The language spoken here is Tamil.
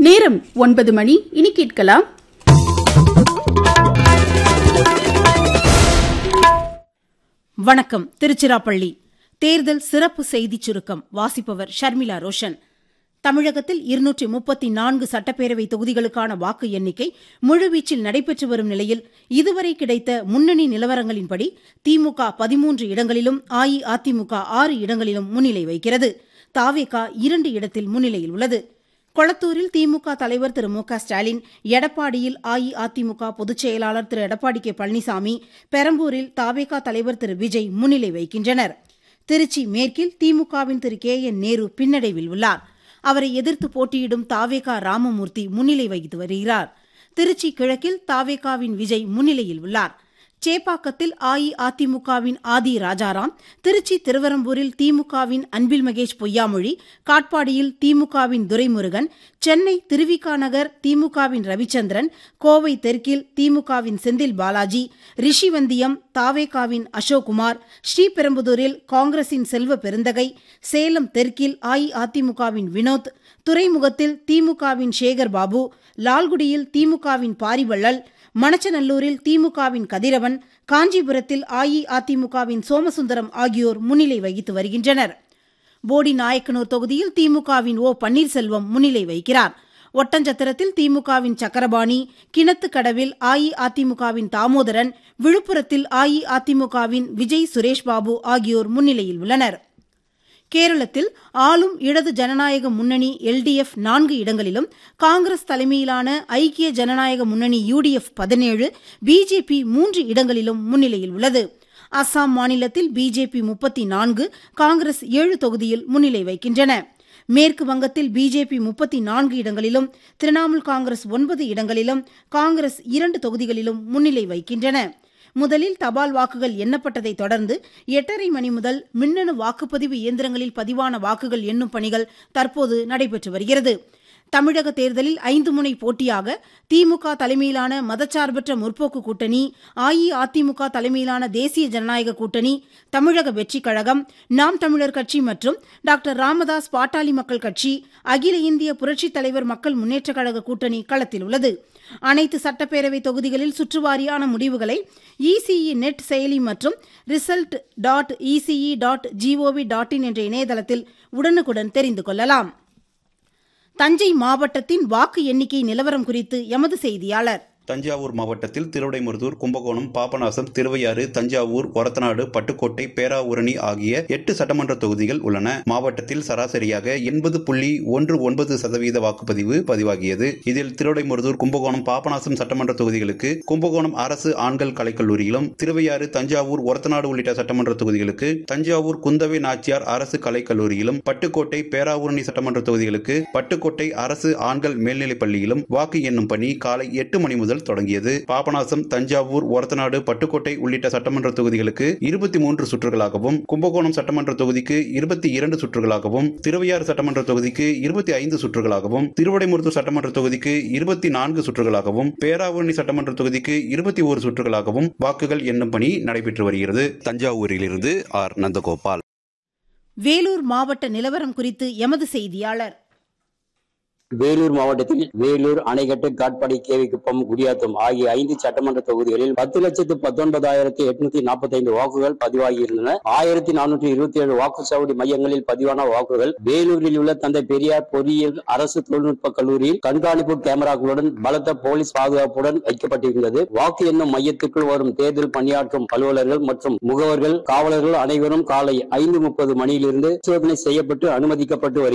நேரம் 9 மணி. இனி கேட்கலாம் வணக்கம். திருச்சிராப்பள்ளி தேர்தல் சிறப்பு செய்திச் சுருக்கம். வாசிப்பவர் ஷர்மிளா ரோஷன். தமிழகத்தில் 234 சட்டப்பேரவை தொகுதிகளுக்கான வாக்கு எண்ணிக்கை முழுவீச்சில் நடைபெற்று வரும் நிலையில் இதுவரை கிடைத்த முன்னணி நிலவரங்களின்படி திமுக 13 இடங்களிலும் அஇஅதிமுக 6 இடங்களிலும் முன்னிலை வகிக்கிறது. தவேக 2 இடத்தில் முன்னிலையில் உள்ளது. கொளத்தூரில் திமுக தலைவர் திரு மு க ஸ்டாலின், எடப்பாடியில் அஇஅதிமுக பொதுச் செயலாளர் திரு எடப்பாடி கே பழனிசாமி, பெரம்பூரில் தவேக தலைவர் திரு விஜய் முன்னிலை வகிக்கின்றனர். திருச்சி மேற்கில் திமுகவின் திரு கே என் நேரு பின்னடைவில் உள்ளார். அவரை எதிர்த்து போட்டியிடும் தவேக ராமமூர்த்தி முன்னிலை வகித்து வருகிறார். திருச்சி கிழக்கில் தவேகவின் விஜய் முன்னிலையில் உள்ளார். சேப்பாக்கத்தில் அஇஅதிமுகவின் ஆதி ராஜாராம், திருச்சி திருவரம்பூரில் திமுகவின் அன்பில் மகேஷ் பொய்யாமொழி, காட்பாடியில் திமுகவின் துரைமுருகன், சென்னை திருவிக நகர் திமுகவின் ரவிச்சந்திரன், கோவை தெற்கில் திமுகவின் செந்தில் பாலாஜி, ரிஷிவந்தியம் தவேகவின் அசோக்குமார், ஸ்ரீபெரும்புதூரில் காங்கிரசின் செல்வ பெருந்தகை, சேலம் தெற்கில் அஇஅதிமுகவின் வினோத், துறைமுகத்தில் திமுகவின் சேகர் பாபு, லால்குடியில் திமுகவின் பாரிவள்ளல், மணச்சநல்லூரில் திமுகவின் கதிரவன், காஞ்சிபுரத்தில் அஇஅதிமுகவின் சோமசுந்தரம் ஆகியோர் முன்னிலை வகித்து வருகின்றனர். போடி நாயக்கனூர் தொகுதியில் திமுகவின் ஓ பன்னீர்செல்வம் முன்னிலை வகிக்கிறார். ஒட்டஞ்சத்திரத்தில் திமுகவின் சக்கரபாணி, கிணத்துக்கடவில் அஇஅதிமுகவின் தாமோதரன், விழுப்புரத்தில் அஇஅதிமுகவின் விஜய் சுரேஷ்பாபு ஆகியோர் முன்னிலையில் உள்ளனர். கேரளத்தில் ஆளும் இடது ஜனநாயக முன்னணி எல்டிஎஃப் 4 இடங்களிலும், காங்கிரஸ் தலைமையிலான ஐக்கிய ஜனநாயக முன்னணி யுடிஎஃப் 17, பிஜேபி 3 இடங்களிலும் முன்னிலையில் உள்ளது. அஸ்ஸாம் மாநிலத்தில் பிஜேபி 34, காங்கிரஸ் 7 தொகுதியில் முன்னிலை வகிக்கின்றன. மேற்கு வங்கத்தில் பிஜேபி 34 இடங்களிலும், திரிணாமுல் காங்கிரஸ் 9 இடங்களிலும், காங்கிரஸ் 2 தொகுதிகளிலும் முன்னிலை வகிக்கின்றன. முதலில் தபால் வாக்குகள் எண்ணப்பட்டதை தொடர்ந்து 8:30 மணி முதல் மின்னணு வாக்குப்பதிவு இயந்திரங்களில் பதிவான வாக்குகள் எண்ணும் பணிகள் தற்போது நடைபெற்று வருகிறது. தமிழக தேர்தலில் 5 முனை போட்டியாக திமுக தலைமையிலான மதச்சார்பற்ற முற்போக்கு கூட்டணி, அஇஅதிமுக தலைமையிலான தேசிய ஜனநாயக கூட்டணி, தமிழக வெற்றிக் கழகம், நாம் தமிழர் கட்சி மற்றும் டாக்டர் ராமதாஸ் பாட்டாளி மக்கள் கட்சி, அகில இந்திய புரட்சித் தலைவர் மக்கள் முன்னேற்றக் கழக கூட்டணி களத்தில் உள்ளது. அனைத்து சட்டப்பேரவை தொகுதிகளில் சுற்றுவாரியான முடிவுகளை இசிஇ நெட் செயலி மற்றும் result.ece.gov.in என்ற இணையதளத்தில் உடனுக்குடன் தெரிந்து கொள்ளலாம். தஞ்சை மாவட்டத்தின் வாக்கு எண்ணிக்கை நிலவரம் குறித்து எமது செய்தியாளர். தஞ்சாவூர் மாவட்டத்தில் திருவிடைமருதூர், கும்பகோணம், பாபநாசம், திருவையாறு, தஞ்சாவூர், ஒரத்தநாடு, பட்டுக்கோட்டை, பேராவூரணி ஆகிய 8 சட்டமன்ற தொகுதிகள் உள்ளன. மாவட்டத்தில் சராசரியாக 80.19% வாக்குப்பதிவு பதிவாகியது. இதில் திருவிடைமருதூர், கும்பகோணம், பாபநாசம் சட்டமன்ற தொகுதிகளுக்கு கும்பகோணம் அரசு ஆண்கள் கலைக்கல்லூரியிலும், திருவையாறு, தஞ்சாவூர், ஒரத்தநாடு உள்ளிட்ட சட்டமன்ற தொகுதிகளுக்கு தஞ்சாவூர் குந்தவை நாச்சியார் அரசு கலைக்கல்லூரியிலும், பட்டுக்கோட்டை, பேராவூரணி சட்டமன்ற தொகுதிகளுக்கு பட்டுக்கோட்டை அரசு ஆண்கள் மேல்நிலைப் பள்ளியிலும் வாக்கு எண்ணும் பணி காலை 8 மணி முதல் தொடங்கியது. பாபநாசம், தஞ்சாவூர், ஒரத்தநாடு, பட்டுக்கோட்டை உள்ளிட்ட சட்டமன்ற தொகுதிகளுக்கு 23 சுற்றுகளாகவும், கும்பகோணம் சட்டமன்ற தொகுதிக்கு 22 சுற்றுகளாகவும், திருவையாறு சட்டமன்ற தொகுதிக்கு 25 சுற்றுகளாகவும், திருவிடைமருதூர் சட்டமன்ற தொகுதிக்கு 24 சுற்றுகளாகவும், பேராவூரணி சட்டமன்ற தொகுதிக்கு 21 சுற்றுகளாகவும் வாக்குகள் எண்ணும் பணி நடைபெற்று வருகிறது. தஞ்சாவூரிலிருந்து ஆர். நந்தகோபால். வேலூர் மாவட்ட நிலவரம் குறித்து எமது செய்தியாளர். வேலூர் மாவட்டத்தில் வேலூர், அணைக்கட்டு, காட்பாடி, கேவிக்குப்பம், குடியாத்தம் ஆகிய 5 சட்டமன்ற தொகுதிகளில் 10,19,845 வாக்குகள் பதிவாகியிருந்தன. 1427 வாக்குச்சாவடி மையங்களில் பதிவான வாக்குகள் வேலூரில் உள்ள தந்தை பெரியார் பொறியியல் அரசு தொழில்நுட்ப கல்லூரியில் கண்காணிப்பு கேமராக்களுடன் பலத்த போலீஸ் பாதுகாப்புடன் வைக்கப்பட்டிருந்தது. வாக்கு எண்ணும் மையத்துக்குள் வரும் தேர்தல் பணியாற்றும் அலுவலர்கள் மற்றும் முகவர்கள், காவலர்கள் அனைவரும் காலை 5:30 மணியிலிருந்து பரிசோதனை செய்யப்பட்டு அனுமதிக்கப்பட்டு வருகிறது.